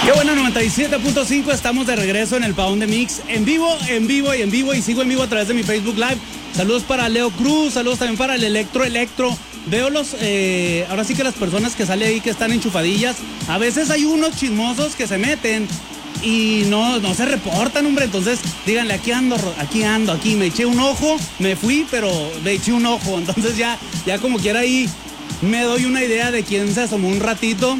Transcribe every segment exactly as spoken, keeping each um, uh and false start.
Qué buena, noventa y siete punto cinco, estamos de regreso en el Padón de Mix, en vivo, en vivo y en vivo, y sigo en vivo a través de mi Facebook Live. Saludos para Leo Cruz, saludos también para el Electro Electro. Veo los, eh, ahora sí que las personas que salen ahí que están enchufadillas, a veces hay unos chismosos que se meten y no, no se reportan, hombre, entonces díganle, aquí ando, aquí ando, aquí me eché un ojo, me fui, pero me eché un ojo, entonces ya, ya como quiera ahí me doy una idea de quién se asomó un ratito.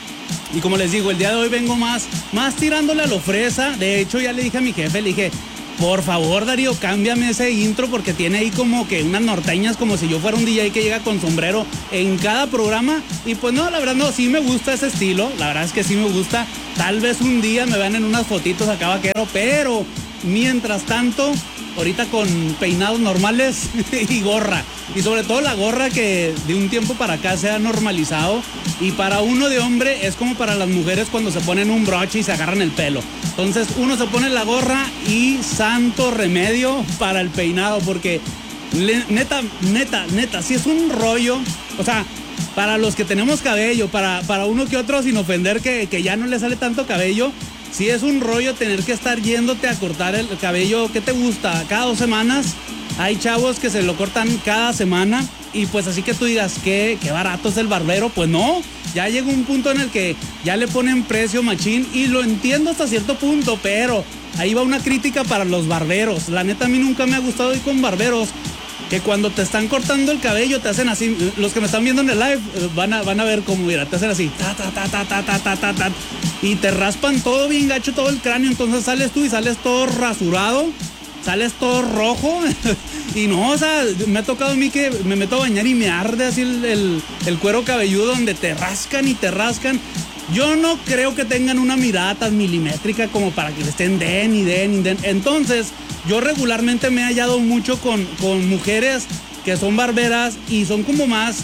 Y como les digo, el día de hoy vengo más, más tirándole a lo fresa. De hecho, ya le dije a mi jefe, le dije, por favor, Darío, cámbiame ese intro porque tiene ahí como que unas norteñas como si yo fuera un D J que llega con sombrero en cada programa. Y pues no, la verdad no, sí me gusta ese estilo, la verdad es que sí me gusta. Tal vez un día me vean en unas fotitos acá vaquero, pero mientras tanto, ahorita con peinados normales y gorra. Y sobre todo la gorra que de un tiempo para acá se ha normalizado. Y para uno de hombre es como para las mujeres cuando se ponen un broche y se agarran el pelo. Entonces uno se pone la gorra y santo remedio para el peinado. Porque le, neta, neta, neta, si es un rollo. O sea, para los que tenemos cabello, para, para uno que otro sin ofender que, que ya no le sale tanto cabello. Si es un rollo tener que estar yéndote a cortar el cabello, ¿qué te gusta? Cada dos semanas. Hay chavos que se lo cortan cada semana. Y pues así que tú digas, ¿qué, qué barato es el barbero? Pues no, ya llega un punto en el que ya le ponen precio machín. Y lo entiendo hasta cierto punto, pero ahí va una crítica para los barberos. La neta, a mí nunca me ha gustado ir con barberos que cuando te están cortando el cabello te hacen así. Los que me están viendo en el live van a, van a ver cómo, mira, te hacen así ta, ta, ta, ta, ta, ta, ta, ta, ta, y te raspan todo bien gacho, todo el cráneo. Entonces sales tú y sales todo rasurado, sales todo rojo. Y no, o sea, me ha tocado a mí que me meto a bañar y me arde así el, el, el cuero cabelludo, donde te rascan y te rascan. Yo no creo que tengan una mirada tan milimétrica como para que le estén den y den y den. Entonces, yo regularmente me he hallado mucho con, con mujeres que son barberas y son como más,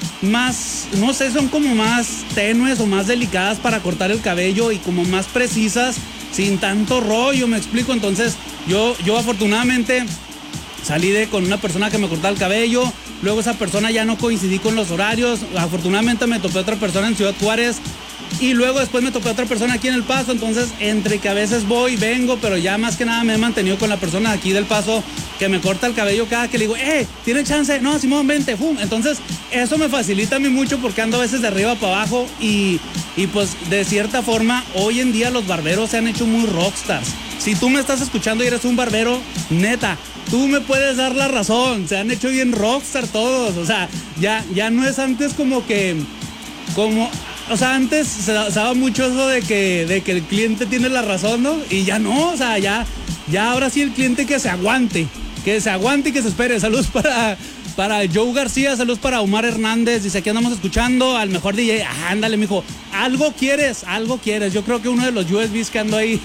más, no sé, son como más tenues o más delicadas para cortar el cabello y como más precisas, sin tanto rollo, me explico. Entonces, yo, yo afortunadamente salí de con una persona que me cortaba el cabello. Luego esa persona ya no coincidí con los horarios. Afortunadamente me topé otra persona en Ciudad Juárez. Y luego después me topé otra persona aquí en El Paso. Entonces, entre que a veces voy, vengo, pero ya más que nada me he mantenido con la persona de aquí del Paso que me corta el cabello cada que le digo, ¡eh! ¿Tiene chance? No, Simón, vente, ¡fum! Entonces, eso me facilita a mí mucho porque ando a veces de arriba para abajo. Y, y pues, de cierta forma, hoy en día los barberos se han hecho muy rockstars. Si tú me estás escuchando y eres un barbero, neta, tú me puedes dar la razón. Se han hecho bien rockstar todos. O sea, ya, ya no es antes como que... como O sea, antes se daba mucho eso de que, de que el cliente tiene la razón, ¿no? Y ya no, o sea, ya, ya ahora sí el cliente que se aguante, que se aguante y que se espere. Saludos para, para Joe García, saludos para Omar Hernández, dice, aquí andamos escuchando al mejor D J. Ah, ándale, mijo, algo quieres, algo quieres. Yo creo que uno de los U S Bs que ando ahí,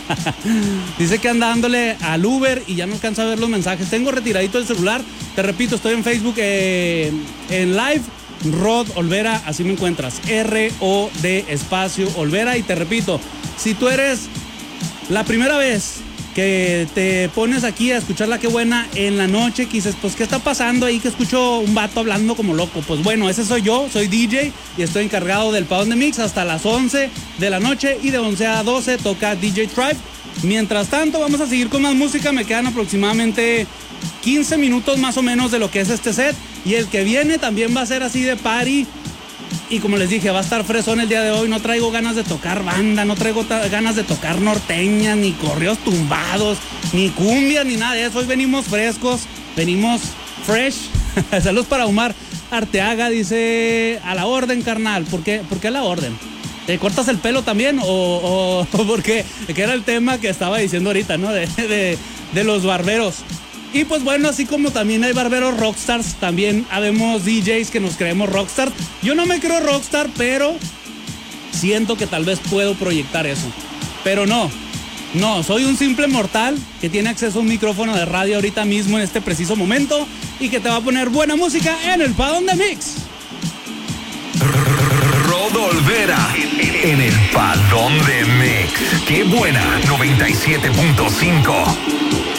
dice que anda dándole al Uber y ya no alcanza a ver los mensajes. Tengo retiradito el celular, te repito, estoy en Facebook eh, en live. Rod Olvera, así me encuentras, R O D espacio Olvera. Y te repito, si tú eres la primera vez que te pones aquí a escuchar La Qué Buena en la noche, que dices, pues, ¿qué está pasando ahí? Que escucho un vato hablando como loco. Pues bueno, ese soy yo, soy D J y estoy encargado del Padón de Mix hasta las once de la noche, y de once a doce toca D J Tribe. Mientras tanto, vamos a seguir con más música. Me quedan aproximadamente quince minutos más o menos de lo que es este set. Y el que viene también va a ser así de party. Y como les dije, va a estar fresón el día de hoy. No traigo ganas de tocar banda, no traigo ganas de tocar norteñas, ni correos tumbados, ni cumbia, ni nada de eso. Hoy venimos frescos, venimos fresh. Saludos para Omar Arteaga, dice, a la orden, carnal. ¿Por qué, ¿Por qué a la orden? ¿Te cortas el pelo también? ¿O, o, o por qué? Que era el tema que estaba diciendo ahorita, ¿no? De, de, de los barberos. Y pues bueno, así como también hay barberos rockstars, también habemos D Js que nos creemos rockstars. Yo no me creo rockstar, pero siento que tal vez puedo proyectar eso. Pero no, no, soy un simple mortal que tiene acceso a un micrófono de radio ahorita mismo en este preciso momento y que te va a poner buena música en el Padón de Mix. Rod Olvera en el Padón de Mix. ¡Qué buena! noventa y siete punto cinco.